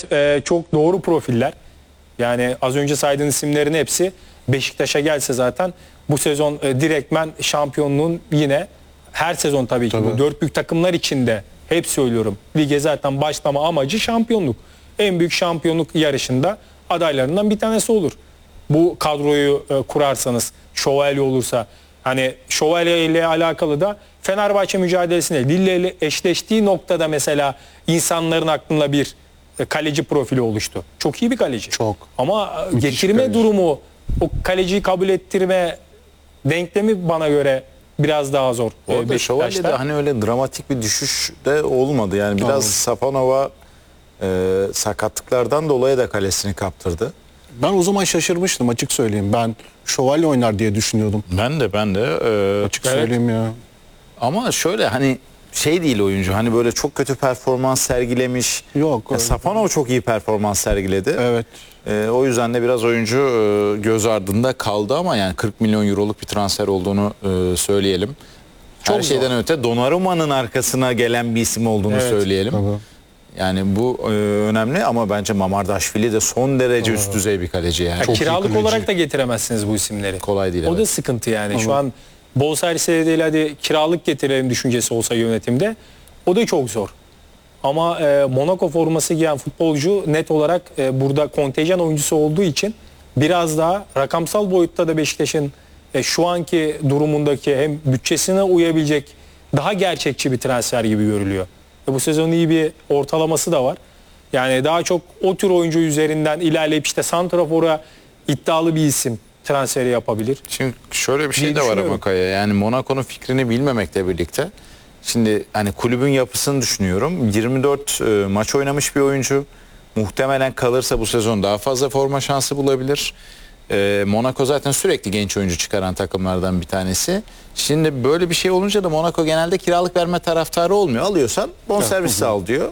Evet, çok doğru profiller. Yani az önce saydığın isimlerin hepsi Beşiktaş'a gelse zaten bu sezon direktmen şampiyonluğun yine her sezon tabii ki bu dört büyük takımlar içinde hep söylüyorum. Lige zaten başlama amacı şampiyonluk. En büyük şampiyonluk yarışında adaylarından bir tanesi olur. Bu kadroyu kurarsanız, şövalye olursa, hani şövalye ile alakalı da Fenerbahçe mücadelesinde Lille ile eşleştiği noktada mesela insanların aklında bir kaleci profili oluştu. Çok iyi bir kaleci. Çok. Ama Müthiş getirme kaleci. durumu, o kaleciyi kabul ettirme denklemi bana göre biraz daha zor Orada Şövalye'de Beşiktaş'ta. hani öyle dramatik bir düşüş de olmadı. Yani biraz Safanova sakatlıklardan dolayı da kalesini kaptırdı. Ben o zaman şaşırmıştım, açık söyleyeyim. Ben şövalye oynar diye düşünüyordum. Ben de Açık söyleyeyim ya. ama şöyle hani şey değil oyuncu, hani böyle çok kötü performans sergilemiş. Yok. Ya Safanov çok iyi performans sergiledi. Evet. O yüzden de biraz oyuncu göz ardında kaldı ama yani 40 milyon euroluk bir transfer olduğunu söyleyelim. Her Çok şeyden öte Donnarumma'nın arkasına gelen bir isim olduğunu söyleyelim. Tabii. Yani bu önemli ama bence Mamardaşvili de son derece üst düzey bir kaleci yani. Ya Çok kiralık kaleci. olarak da getiremezsiniz bu isimleri. kolay değil. O evet. da sıkıntı yani. Şu an bonservise değil, hadi kiralık getirelim düşüncesi olsa yönetimde, o da çok zor. Ama Monaco forması giyen futbolcu net olarak burada kontenjan oyuncusu olduğu için biraz daha rakamsal boyutta da Beşiktaş'ın şu anki durumundaki hem bütçesine uyabilecek daha gerçekçi bir transfer gibi görülüyor. Bu sezon iyi bir ortalaması da var. Yani daha çok o tür oyuncu üzerinden ilerleyip işte santrafora iddialı bir isim transferi yapabilir. Şimdi şöyle bir şey diye de var düşünüyorum. ama Kaya, yani Monaco'nun fikrini bilmemekle birlikte şimdi hani kulübün yapısını düşünüyorum. 24 maç oynamış bir oyuncu. Muhtemelen kalırsa bu sezon daha fazla forma şansı bulabilir. Monaco zaten sürekli genç oyuncu çıkaran takımlardan bir tanesi. Şimdi böyle bir şey olunca da Monaco genelde kiralık verme taraftarı olmuyor. Alıyorsan bonservisi al diyor.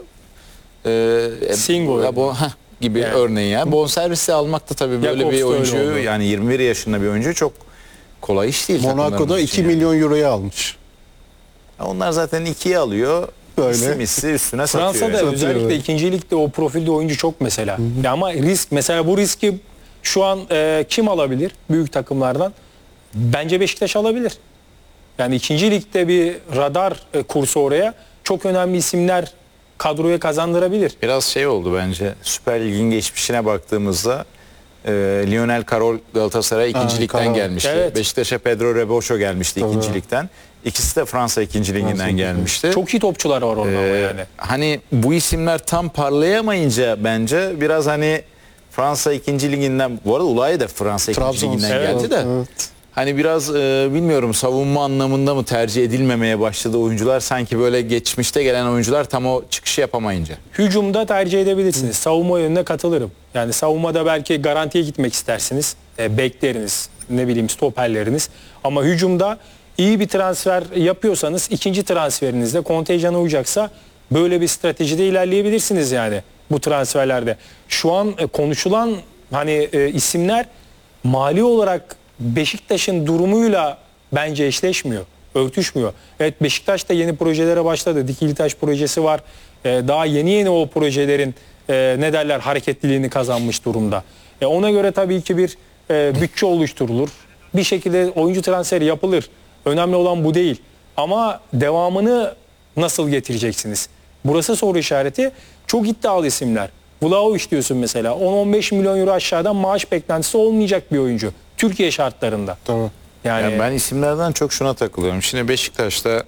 Singo Ya gibi yani. örneğin ya. Bonservisi almak da tabii böyle Jakobs bir da öyle oyuncuyu, oldu. yani 21 yaşında bir oyuncu çok kolay iş değil. Monaco'da takımlarımız 2 için yani. milyon euroya almış. Onlar zaten 2'ye alıyor. Böyle. Misli üstüne satıyor. Fransa'da yani. özellikle evet. ikinci ligde o profilde oyuncu çok mesela. Ya ama risk, mesela bu riski şu an kim alabilir büyük takımlardan? Bence Beşiktaş alabilir. Yani ikinci ligde bir radar kursu oraya çok önemli isimler kadroya kazandırabilir. Biraz şey oldu bence. Süper Lig'in geçmişine baktığımızda Lionel Carroll Galatasaray ikinci ligden Carroll. gelmişti. Evet. Beşiktaş'a Pedro Rebocho gelmişti ikinci Tabii. ligden. İkisi de Fransa ikinci liginden gelmişti. Çok iyi topçular var orada ama yani. Hani bu isimler tam parlayamayınca bence biraz hani Fransa ikinci liginden, bu arada Ulay da Fransa ikinci Trabzon. liginden Evet. geldi de. Evet. Hani biraz bilmiyorum, savunma anlamında mı tercih edilmemeye başladı oyuncular, sanki böyle geçmişte gelen oyuncular tam o çıkışı yapamayınca. Hücumda tercih edebilirsiniz. Savunma yönüne katılırım. Yani savunmada belki garantiye gitmek istersiniz. Bekleriniz, ne bileyim stoperleriniz. Ama hücumda iyi bir transfer yapıyorsanız ikinci transferinizde kontenjana uyacaksa böyle bir stratejide ilerleyebilirsiniz yani bu transferlerde. Şu an konuşulan hani isimler mali olarak Beşiktaş'ın durumuyla bence eşleşmiyor, örtüşmüyor. Evet, Beşiktaş da yeni projelere başladı. Dikili Taş projesi var. Daha yeni o projelerin ne derler hareketliliğini kazanmış durumda. Ona göre tabii ki bir bütçe oluşturulur. Bir şekilde oyuncu transferi yapılır. Önemli olan bu değil. Ama devamını nasıl getireceksiniz? Burası soru işareti. Çok iddialı isimler. Vlahovic diyorsun mesela. 10-15 milyon euro aşağıdan maaş beklentisi olmayacak bir oyuncu. Türkiye şartlarında. Tamam. Yani Ben isimlerden çok şuna takılıyorum. Şimdi Beşiktaş'ta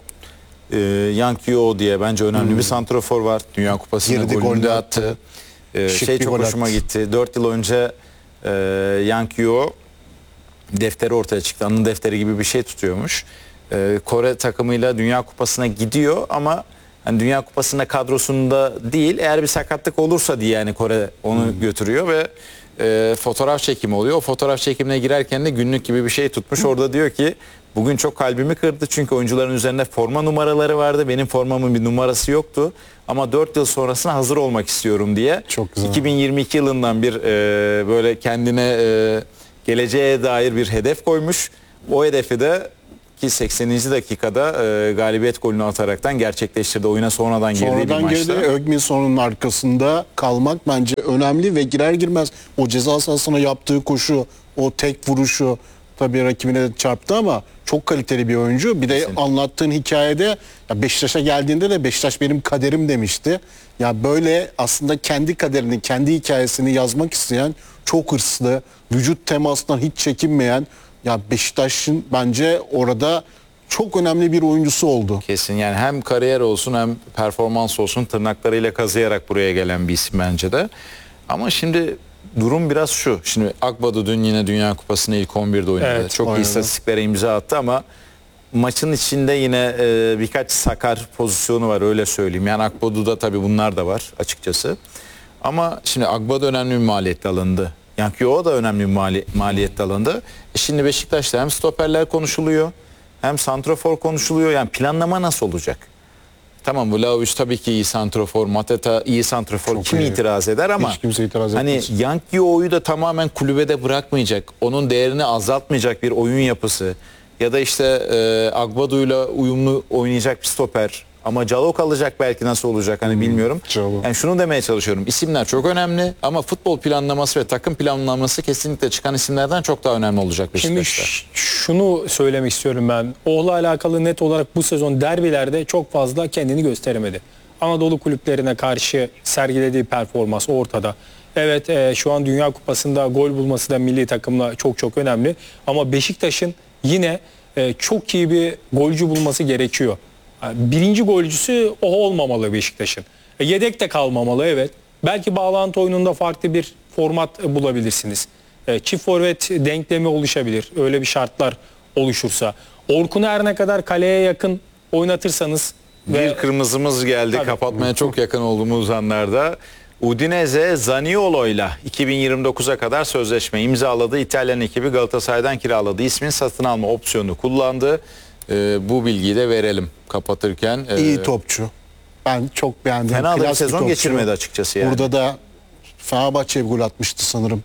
Yang Yo diye bence önemli bir santrafor var. Dünya Kupası'nda Girdi, golünü de golünü attı. Şık Şey bir çok gol hoşuma attı. gitti. 4 yıl önce Yang Yo defteri ortaya çıktı. Anı defteri gibi bir şey tutuyormuş. Kore takımıyla Dünya Kupası'na gidiyor ama hani Dünya Kupası'nda kadrosunda değil, eğer bir sakatlık olursa diye yani Kore onu götürüyor ve fotoğraf çekimi oluyor. O fotoğraf çekimine girerken de günlük gibi bir şey tutmuş. Orada diyor ki bugün çok kalbimi kırdı çünkü oyuncuların üzerinde forma numaraları vardı. Benim formamın bir numarası yoktu. Ama 4 yıl sonrasına hazır olmak istiyorum diye. Çok güzel. 2022 yılından bir böyle kendine geleceğe dair bir hedef koymuş. O hedefi de ki 80. dakikada galibiyet golünü ataraktan gerçekleştirdi. Oyuna sonradan girdiği bir Sonradan maçta. geride Ögminson'un arkasında kalmak bence önemli ve girer girmez o ceza sahasına yaptığı koşu, o tek vuruşu tabii rakibine de çarptı ama çok kaliteli bir oyuncu. Bir de Kesinlikle. anlattığın hikayede ya Beşiktaş'a geldiğinde de Beşiktaş benim kaderim demişti. Ya böyle aslında kendi kaderini, kendi hikayesini yazmak isteyen, çok hırslı, vücut temasından hiç çekinmeyen, ya Beşiktaş'ın bence orada çok önemli bir oyuncusu oldu. Kesin, yani hem kariyer olsun hem performans olsun tırnaklarıyla kazıyarak buraya gelen bir isim bence de. Ama şimdi durum biraz şu. Şimdi Akbadu dün yine Dünya Kupası'nda ilk 11'de oynadı. Evet, Çok iyi oynadı. istatistiklere imza attı ama maçın içinde yine birkaç sakar pozisyonu var, öyle söyleyeyim. Yani Akbadu'da tabii bunlar da var açıkçası. Ama şimdi Akbadu önemli bir maliyetle alındı. Yankyo da önemli bir maliyetle alındı. Şimdi Beşiktaş'ta hem stoperler konuşuluyor hem santrafor konuşuluyor. Yani planlama nasıl olacak? Tamam, Vlahovic tabii ki iyi santrafor, Mateta iyi santrafor. Çok Kim iyi. itiraz eder ama Hiç kimse itiraz hani etmez. Yankyo'yu da tamamen kulübede bırakmayacak, onun değerini azaltmayacak bir oyun yapısı ya da işte Agbadu'yla uyumlu oynayacak bir stoper. Ama Calo kalacak belki, nasıl olacak hani bilmiyorum. Calo. Yani şunu demeye çalışıyorum. İsimler çok önemli ama futbol planlaması ve takım planlaması kesinlikle çıkan isimlerden çok daha önemli olacak Şimdi Beşiktaş'ta. şunu söylemek istiyorum ben. Oğuz'la alakalı net olarak bu sezon derbilerde çok fazla kendini gösteremedi. Anadolu kulüplerine karşı sergilediği performans ortada. Evet, şu an Dünya Kupası'nda gol bulması da milli takımla çok çok önemli. Ama Beşiktaş'ın yine çok iyi bir golcü bulması gerekiyor. Yani birinci golcüsü o olmamalı Beşiktaş'ın. Yedek de kalmamalı, evet. Belki bağlantı oyununda farklı bir format bulabilirsiniz. Çift forvet denklemi oluşabilir. Öyle bir şartlar oluşursa. Orkun'u her ne kadar kaleye yakın oynatırsanız ve Bir kırmızımız geldi, Tabii. kapatmaya çok yakın olduğumuz anlarda. Udinese Zaniolo'yla 2029'a kadar sözleşme imzaladı. İtalyan ekibi Galatasaray'dan kiraladı. İsmin satın alma opsiyonu kullandı. Bu bilgiyi de verelim kapatırken. İyi topçu. Ben çok beğendim. Fena da bir Klas sezon topçu. geçirmedi açıkçası yani. Burada da Fenerbahçe'ye bir gol atmıştı sanırım.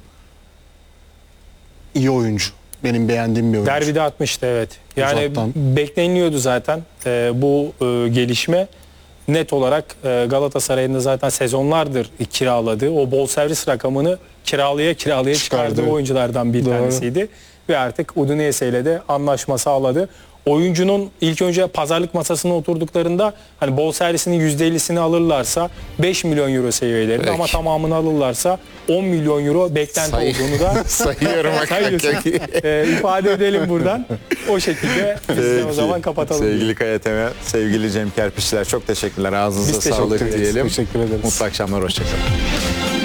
İyi oyuncu. Benim beğendiğim bir oyuncu. derbide atmıştı, evet. Yani Uzaktan. bekleniliyordu zaten bu gelişme. Net olarak Galatasaray'ın da zaten sezonlardır kiraladığı o bonservis rakamını kiralaya çıkardığı Çıkardı. oyunculardan bir Doğru. tanesiydi. Ve artık Udinese ile de anlaşma sağladı. Oyuncunun ilk önce pazarlık masasına oturduklarında hani bonservisinin %50'sini alırlarsa 5 milyon euro seviyelerinde Peki. ama tamamını alırlarsa 10 milyon euro beklenti olduğunu da sayıyorum sayıyorsun. İfade edelim buradan. O şekilde biz de o zaman kapatalım. Sevgili Kaya Temel, sevgili Cem Kerpiçler, çok teşekkürler. Ağzınıza Biz teşekkür sağlık ederiz. diyelim. Teşekkür ederiz. Mutlu akşamlar, hoşçakalın.